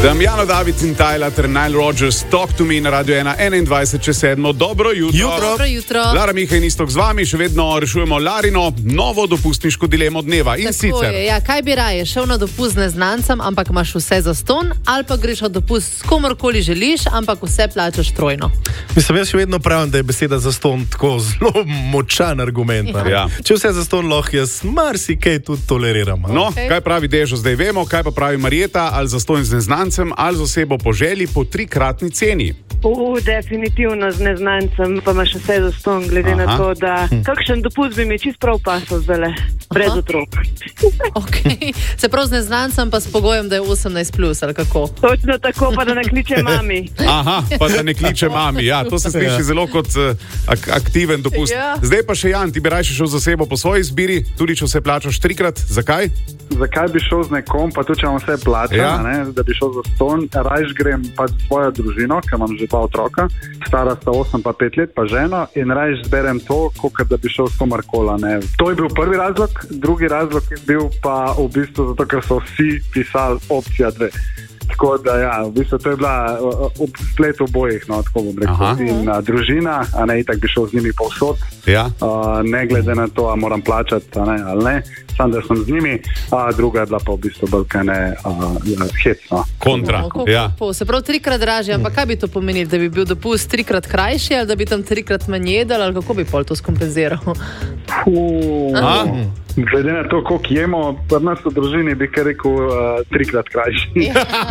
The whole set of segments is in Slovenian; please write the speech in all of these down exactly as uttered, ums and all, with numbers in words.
Damjano David in Tyler ter Nile Rodgers, Talk to Me na Radio ena, enaindvajset čez sedmo. Dobro jutro. Jutro. Dobro jutro. Lara Miha in Istok z vami, še vedno rešujemo Larino novo dopustniško dilemo dneva. In Tako sicer. je, ja, kaj bi raje, šel na dopust z neznancem, ampak imaš vse za ston, ali pa greš na dopust s komorkoli želiš, ampak vse plačaš trojno. Mislim, jaz še vedno pravim, da je beseda za ston tako zelo močan argument. Ja. Če vse za ston lahko jaz marsikaj tudi toleriram. No, Okay. kaj pravi Dežo, zdaj vemo, kaj pa pravi Marjeta, ali za ston z neznancem, ali z osebo po želji po trikratni ceni. Uh, definitivno z neznancem, pa imaš vse za ston, glede Aha. na to, da kakšen dopust bi mi čist prav pasal zdajle, brez Aha. otrok. Okay. Se prav z neznancem, pa s pogojem, da je osemnajst plus, ali kako? Točno tako, pa da ne kliče mami. Aha, pa da ne kliče mami. Ja, to se sliši Ja. zelo kot uh, ak- aktiven dopust. Ja. Zdaj pa še Jan, ti bi raje šel za osebo po svoji izbiri, tudi če vse plačaš trikrat. Zakaj? Zakaj bi šel z nekom, pa tudi če vam vse plača, Ja. ne, da bi šel za ston, rajš grem pa s svojo družino, ker imam že dva otroka, stara sta osem pa pet let, pa ženo, in rajš zberem to, kot da bi šel s komarkola. Ne. To je bil prvi razlog, drugi razlog je bil pa v bistvu zato, ker so vsi pisali opcija dve. Tako da ja, v bistvu to je bila uh, splet obojih, no, tako bom rekel. Aha. In uh, družina, a ne, itak bi šel z njimi povsod, Ja. uh, ne glede na to, a moram plačati, a ne, ali ne, sam da sem z njimi, a druga je bila pa v bistvu bolj kaj ne uh, hecno. Kontra. No, kako Ja. po, se prav trikrat dražje, ampak kaj bi to pomenilo, da bi bil dopust trikrat krajši, ali da bi tam trikrat manj jedel, ali kako bi pol to skompenziral? Uh, A? glede na to, koliko jemo, pri nas v družini bi kar rekel uh, trikrat krajši.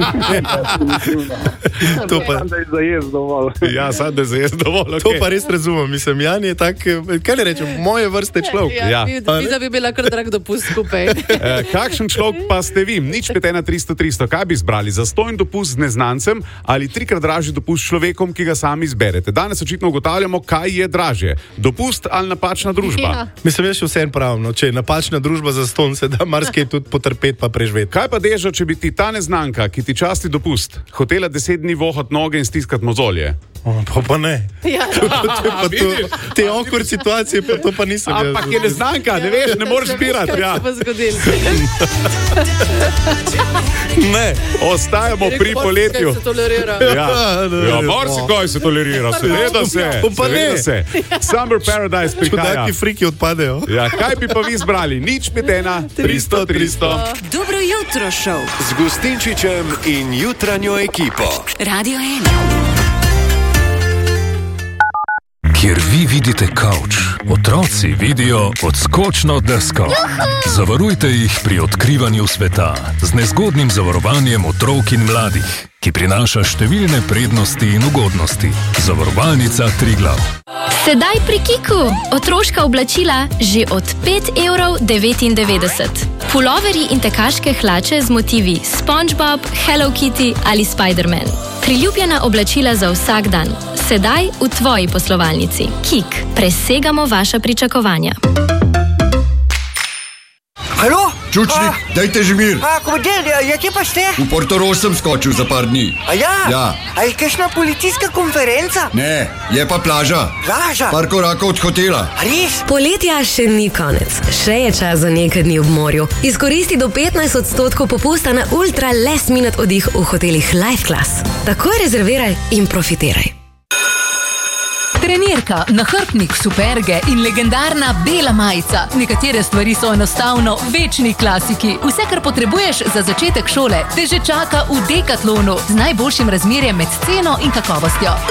To pa, Sam da je zajez dovolj. Ja, sad da je zajez dovolj. to Okay. pa res razumem. Mislim, Jan je tak, eh, kaj ne rečem, moje vrste človek. Ja, Ja. ja. Bi, da bi bila kar drag dopust skupaj. Eh, kakšen človek pa ste vi? Nič pet ena tristo tristo. Kaj bi izbrali? Zastojn dopust z neznancem ali trikrat dražji dopust s človekom, ki ga sami izberete? Danes očitno ugotavljamo, kaj je dražje. Dopust ali napačna družba? Ja. Mislim, jaz še vsem pravim, no, če je napačna družba za ston, se da marsikaj tudi potrpeti pa preživeti. Kaj pa Dežo, če bi ti ta neznanka, ki ti časti dopust, hotela deset dni vohati noge in stiskati mozolje? O, pa, pa ne. Ja. Pa to, te okor situacije, pa to pa nisem. jaz. Ampak je neznanka, ne veš, ne moreš zbirati. Kaj Ja. se bo zgodilo? Ne. Ostajamo pri poletju. Kaj se tolerira? Ja, ja marsikaj se tolerira, seveda se. Pa ne. Seveda se. Summer Paradise prihaja. Čudaki friki odpadejo. Ja, kaj bi pa vi izbrali? Nič pet ena tristo tristo. Dobro jutro, šov. Z Gustinčičem in jutranjo ekipo. Radio ena. Kjer vi vidite kavč, otroci vidijo odskočno desko. Zavarujte jih pri odkrivanju sveta z nezgodnim zavarovanjem otrok in mladih, ki prinaša številne prednosti in ugodnosti. Zavarovalnica Triglav. Sedaj pri Kiku. Otroška oblačila že od pet evrov devetindevetdeset. Puloverji in tekaške hlače z motivi SpongeBob, Hello Kitty ali Spider-Man. Priljubljena oblačila za vsak dan. Sedaj v tvoji poslovalnici. Kik. Presegamo vaša pričakovanja. Halo? Čučnik, dajte že mir. A, komandir, ja, kje pa ste? V Portorož sem skočil za par dni. A ja? Ja. A je kakšna policijska konferenca? Ne, je pa plaža. Plaža? Par korakov od hotela. A res? Poletja še ni konec. Še je čas za nekaj dni ob morju. Izkoristi do petnajst odstotkov popusta na ultra last minute oddih v hotelih Life Class. Takoj rezerviraj in profitiraj. Trenirka, nahrbtnik, superge in legendarna bela majica. Nekatere stvari so enostavno večni klasiki. Vse, kar potrebuješ za začetek šole, te že čaka v Decathlonu z najboljšim razmerjem med ceno in kakovostjo.